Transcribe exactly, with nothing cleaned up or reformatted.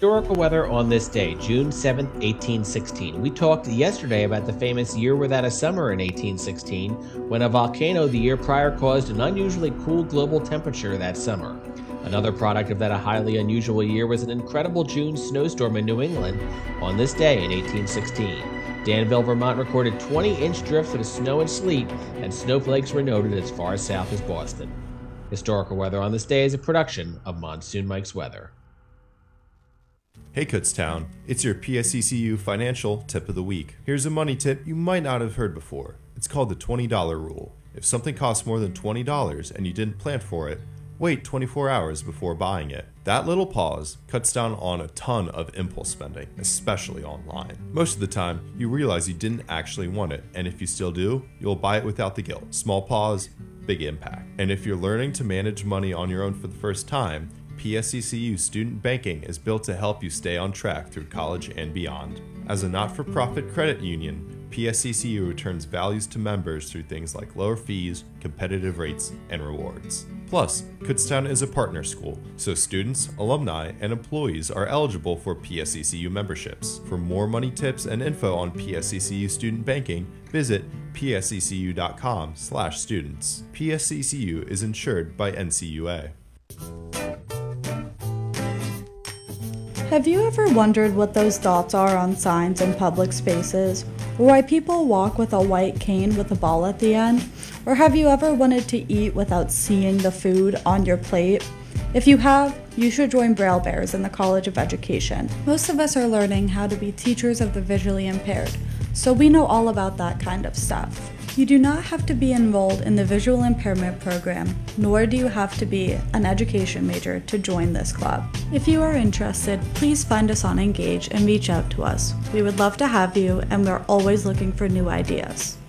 Historical weather on this day, June seventh, eighteen sixteen. We talked yesterday about the famous year without a summer in eighteen sixteen, when a volcano the year prior caused an unusually cool global temperature that summer. Another product of that highly unusual year was an incredible June snowstorm in New England on this day in eighteen sixteen. Danville, Vermont recorded twenty-inch drifts of snow and sleet, and snowflakes were noted as far south as Boston. Historical weather on this day is a production of Monsoon Mike's Weather. Hey Kutztown, it's your P S E C U financial tip of the week. Here's a money tip you might not have heard before. It's called the twenty dollar rule. If something costs more than twenty dollars and you didn't plan for it, wait twenty-four hours before buying it. That little pause cuts down on a ton of impulse spending, especially online. Most of the time, you realize you didn't actually want it, and if you still do, you'll buy it without the guilt. Small pause, big impact. And if you're learning to manage money on your own for the first time, P S E C U Student Banking is built to help you stay on track through college and beyond. As a not-for-profit credit union, P S E C U returns values to members through things like lower fees, competitive rates, and rewards. Plus, Kutztown is a partner school, so students, alumni, and employees are eligible for P S E C U memberships. For more money tips and info on P S E C U Student Banking, visit p s e c u dot com slash students. P S E C U is insured by N C U A. Have you ever wondered what those dots are on signs in public spaces? Or why people walk with a white cane with a ball at the end? Or have you ever wanted to eat without seeing the food on your plate? If you have, you should join Braille Bears in the College of Education. Most of us are learning how to be teachers of the visually impaired, so we know all about that kind of stuff. You do not have to be enrolled in the visual impairment program, nor do you have to be an education major to join this club. If you are interested, please find us on Engage and reach out to us. We would love to have you, and we're always looking for new ideas.